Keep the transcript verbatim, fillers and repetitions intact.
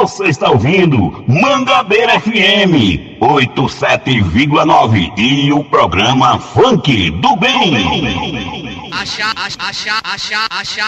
Você está ouvindo Mangabeira F M oitenta e sete vírgula nove e o programa Funk do Bem. Acha, acha, acha, acha, acha.